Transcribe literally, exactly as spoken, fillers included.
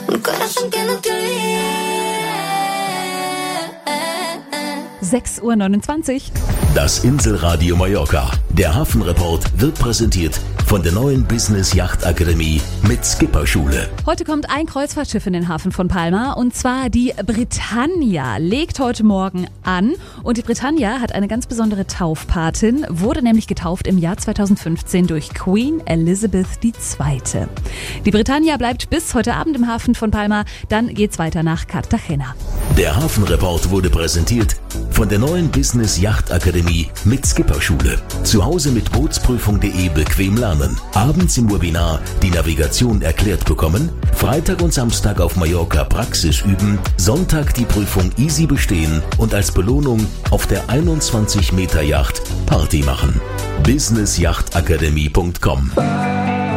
un corazón que no te olvide. sechs Uhr neunundzwanzig. Das Inselradio Mallorca. Der Hafenreport wird präsentiert von der neuen Business Yacht Akademie mit Skipperschule. Heute kommt ein Kreuzfahrtschiff in den Hafen von Palma und zwar die Britannia. Legt heute Morgen an und die Britannia hat eine ganz besondere Taufpatin, wurde nämlich getauft im Jahr zweitausendfünfzehn durch Queen Elizabeth die Zweite. Die Britannia bleibt bis heute Abend im Hafen von Palma, dann geht's weiter nach Cartagena. Der Hafenreport wurde präsentiert von der neuen Business Yacht Akademie mit Skipperschule. Zu Hause mit Bootsprüfung punkt de bequem lernen. Abends im Webinar die Navigation erklärt bekommen. Freitag und Samstag auf Mallorca Praxis üben. Sonntag die Prüfung easy bestehen und als Belohnung auf der einundzwanzig Meter Yacht Party machen. business yacht akademie punkt com